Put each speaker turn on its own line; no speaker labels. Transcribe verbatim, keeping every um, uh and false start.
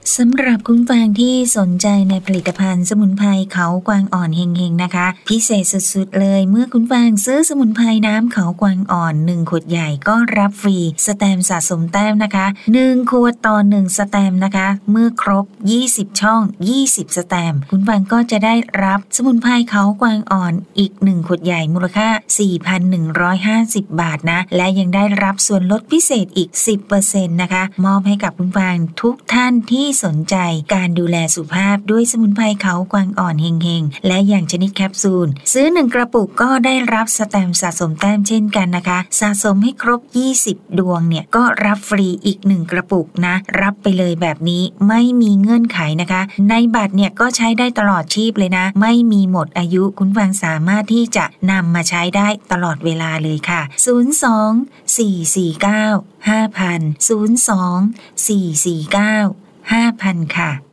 สำหรับคุณฟังที่สนใจในผลิตภัณฑ์สมุนไพรเขากวางอ่อนเฮงๆนะคะพิเศษสุดๆเลยเมื่อคุณฟังซื้อสมุนไพรน้ำเขากวางอ่อนหนึ่งขวดใหญ่ก็รับฟรีสแตมป์สะสมแต้มนะคะหนึ่งขวดต่อหนึ่งสแตมป์นะคะเมื่อครบยี่สิบช่องยี่สิบสแตมป์คุณฟังก็จะได้รับสมุนไพรเขากวางอ่อนอีกหนึ่งขวดใหญ่มูลค่า สี่พันหนึ่งร้อยห้าสิบ บาทนะและยังได้รับส่วนลดพิเศษอีก สิบเปอร์เซ็นต์ นะคะมอบให้กับคุณฟังทุกท่านที่สนใจการดูแลสุขภาพด้วยสมุนไพรเขากวางอ่อนเฮงๆและอย่างชนิดแคปซูลซื้อหนึ่งกระปุกก็ได้รับสแตมป์สะสมแต้มเช่นกันนะคะสะสมให้ครบยี่สิบดวงเนี่ยก็รับฟรีอีกหนึ่งกระปุกนะรับไปเลยแบบนี้ไม่มีเงื่อนไขนะคะในบัตรเนี่ยก็ใช้ได้ตลอดชีพเลยนะไม่มีหมดอายุคุณฟังสามารถที่จะนำมาใช้ได้ตลอดเวลาเลยค่ะศูนย์ สอง สี่ สี่ เก้า ห้า ศูนย์ ศูนย์ ศูนย์ สอง สี่ สี่ เก้า ห้า ศูนย์ ศูนย์ ค่ะ